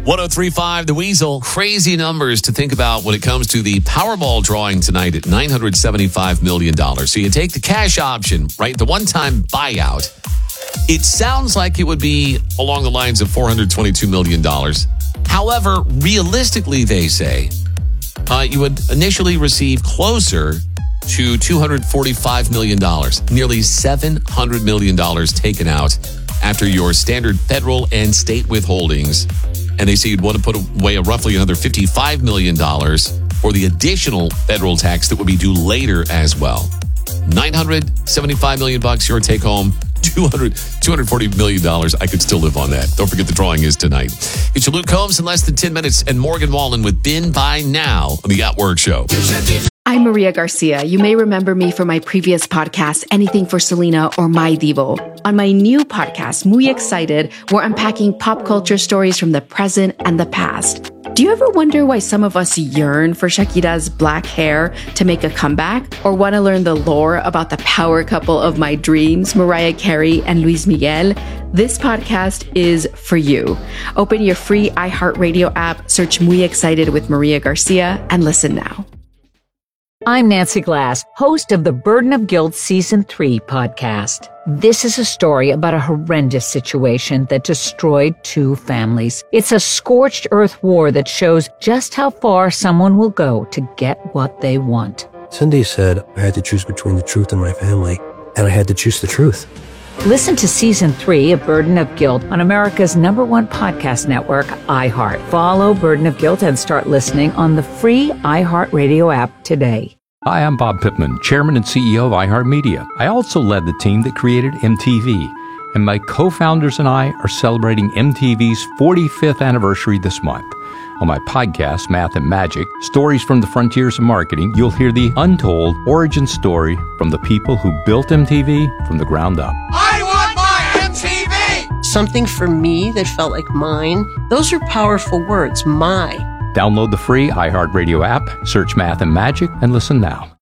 103.5 The Weasel. Crazy numbers to think about when it comes to the Powerball drawing tonight at $975 million. So you take the cash option, right? The one-time buyout. It sounds like it would be along the lines of $422 million. However, realistically, they say, you would initially receive closer to $245 million, nearly $700 million taken out after your standard federal and state withholdings. And they say you'd want to put away roughly another $55 million for the additional federal tax that would be due later as well. $975 million your take home. $240 million. I could still live on that. Don't forget the drawing is tonight. It's your Luke Combs in less than 10 minutes and Morgan Wallen with Been By Now on the At Work Show. I'm Maria Garcia. You may remember me from my previous podcast, Anything for Selena or My Divo. On my new podcast, Muy Excited, we're unpacking pop culture stories from the present and the past. Do you ever wonder why some of us yearn for Shakira's black hair to make a comeback? Or want to learn the lore about the power couple of my dreams, Mariah Carey and Luis Miguel? This podcast is for you. Open your free iHeartRadio app, search Muy Excited with Maria Garcia, and listen now. I'm Nancy Glass, host of the Burden of Guilt Season 3 podcast. This is a story about a horrendous situation that destroyed 2 families. It's a scorched earth war that shows just how far someone will go to get what they want. Cindy said I had to choose between the truth and my family, and I had to choose the truth. Listen to Season 3 of Burden of Guilt on America's #1 podcast network, iHeart. Follow Burden of Guilt and start listening on the free iHeartRadio app today. Hi, I'm Bob Pittman, Chairman and CEO of iHeartMedia. I also led the team that created MTV, and my co-founders and I are celebrating MTV's 45th anniversary this month. On my podcast, Math and Magic, Stories from the Frontiers of Marketing, you'll hear the untold origin story from the people who built MTV from the ground up. I want my MTV! Something for me that felt like mine. Those are powerful words, my. Download the free iHeartRadio app, search Math and Magic, and listen now.